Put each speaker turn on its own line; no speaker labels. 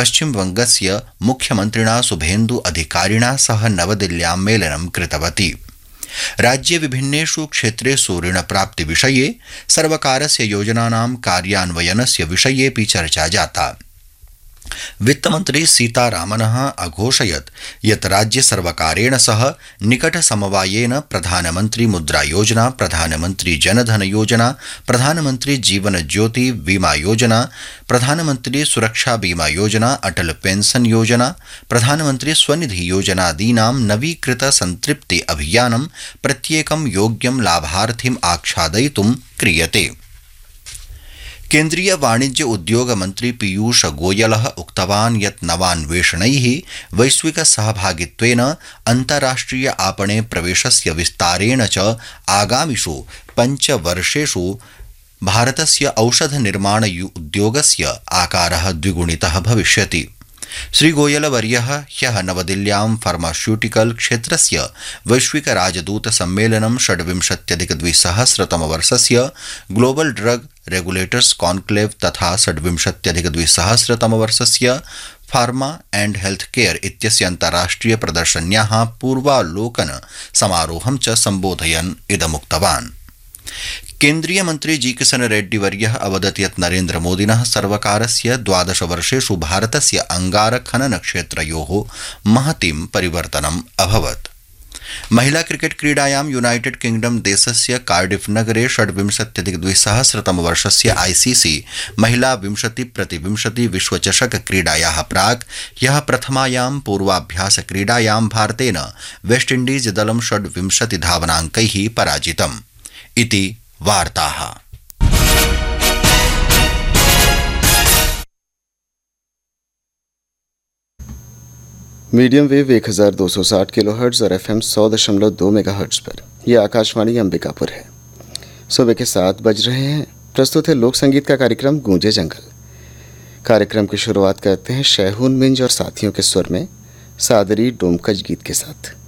पश्चिमबंगस्य मुख्यमन्त्रिणा शुभेन्दु अधिकारिणा सह नवदिल्ल्यां मेलनं कृतवती। राज्ये विभिन्नेषु क्षेत्रेषु ऋणप्राप्तिविषये सर्वकारस्य योजनानां कार्यान्वयनस्य विषयेऽपि चर्चा जाता। वित्तमन्त्री सीतारामनः अघोषयत् यत् राज्यसर्वकारेण सह निकटसमवायेन प्रधानमन्त्री मुद्रा योजना, प्रधानमन्त्री जनधन योजना, प्रधानमन्त्री जीवन ज्योति बीमा योजना, प्रधानमन्त्री सुरक्षा बीमा योजना, अटल पेंशन योजना, प्रधानमन्त्री स्वनिधि योजनादीनां नवीकृत संतृप्ति अभियानं प्रत्येकं योग्यं लाभार्थिम् आच्छादयितुं क्रियते। केन्द्रीय वाणिज्य उद्योग मंत्री पीयूष गोयलः उक्तवान् यत् नवान्वेषणैः वैश्विक सहभागित्वेन अन्ताराष्ट्रिय आपणे प्रवेशस्य विस्तारेण च आगामिषु 5 वर्षेषु भारतस्य औषध निर्माण उद्योगस्य आकारः द्विगुणितः भविष्यति। श्रीगोयलवर्यः ह्यः नवदिल्ल्यां फार्मास्यूटिकल क्षेत्रस्य वैश्विक राजदूत सम्मेलनं 26-2000 ग्लोबल ड्रग रेगुलेटर्स कॉन्क्लेव तथा 26-2000 फार्मा एंड हेल्थ केयर इत्यस्य अन्ताराष्ट्रिय प्रदर्शन्याः पूर्वालोकन समारोहं च सम्बोधयन् इदमुक्तवान्। केन्द्रीय मन्त्री जी किशन रेड्डी वर्यः अवदत् यत् नरेन्द्र मोदिनः सर्वकारस्य 12 वर्षेषु भारतस्य अंगारखनन क्षेत्रयोः महतीं परिवर्तनम् अभवत्। महिला क्रिकेट क्रीडायां यूनाइटेड किंगडम देशस्य कार्डिफ नगरे 26-2000 आईसीसी महिला 20x20 विश्वचषक क्रीडायाः प्राक् ह्यः प्रथमायां पूर्वाभ्यास क्रीडायां भारतेन वेस्टइंडीज दलं 26 धावनाङ्कैः पराजितम् इति वार्ताः।
मीडियम वेव 1260 किलोहर्ट्ज और FM 100.2 मेगाहर्ट्ज पर यह आकाशवाणी अंबिकापुर है। सुबह के 7 बज रहे हैं। प्रस्तुत है लोक संगीत का कार्यक्रम गूंजे जंगल। कार्यक्रम की शुरुआत करते हैं शहून मिंज और साथियों के स्वर में सादरी डोमकच गीत के साथ।